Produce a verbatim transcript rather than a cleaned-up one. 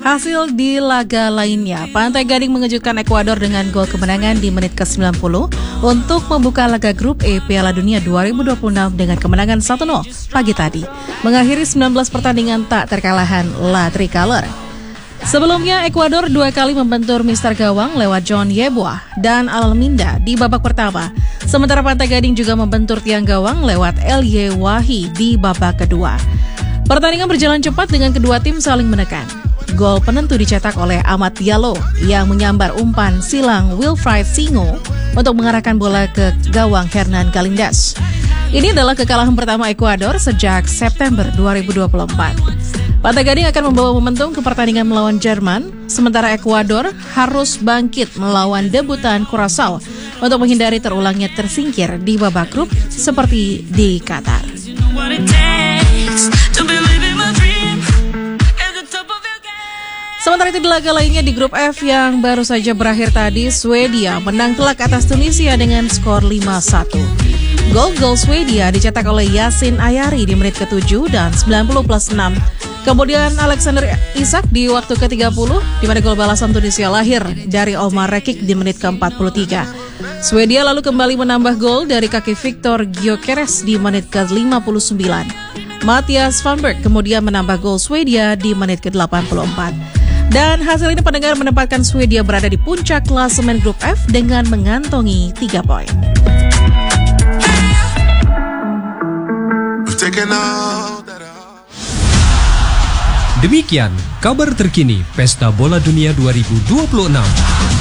Hasil di laga lainnya, Pantai Gading mengejutkan Ekuador dengan gol kemenangan di menit ke sembilan puluh untuk membuka laga grup E Piala Dunia dua ribu dua puluh enam dengan kemenangan satu nol pagi tadi, mengakhiri sembilan belas pertandingan tak terkalahkan La Tricolor. Sebelumnya, Ekuador dua kali membentur Mister Gawang lewat John Yeboah dan Alminda di babak pertama, sementara Pantai Gading juga membentur tiang gawang lewat El Yewahi di babak kedua. Pertandingan berjalan cepat dengan kedua tim saling menekan. Gol penentu dicetak oleh Ahmad Diallo yang menyambar umpan silang Wilfried Singo untuk mengarahkan bola ke gawang Hernan Galindas. Ini adalah kekalahan pertama Ekuador sejak September dua ribu dua puluh empat. Pantai Gading akan membawa momentum ke pertandingan melawan Jerman, sementara Ekuador harus bangkit melawan debutan Curaçao untuk menghindari terulangnya tersingkir di babak grup seperti di Qatar. Sementara itu di laga lainnya di grup F yang baru saja berakhir tadi, Swedia menang telak atas Tunisia dengan skor lima satu. Gol-gol Swedia dicetak oleh Yasin Ayari di menit ketujuh dan sembilan puluh plus enam. Kemudian Alexander Isak di waktu ke tiga puluh, di mana gol balasan Tunisia lahir dari Omar Rekik di menit ke empat puluh tiga. Swedia lalu kembali menambah gol dari kaki Victor Gyökeres di menit ke lima puluh sembilan. Mattias van Berg kemudian menambah gol Swedia di menit ke delapan puluh empat. Dan hasil ini pendengar menempatkan Swedia berada di puncak klasemen grup F dengan mengantongi tiga poin. Demikian kabar terkini Pesta Bola Dunia dua ribu dua puluh enam.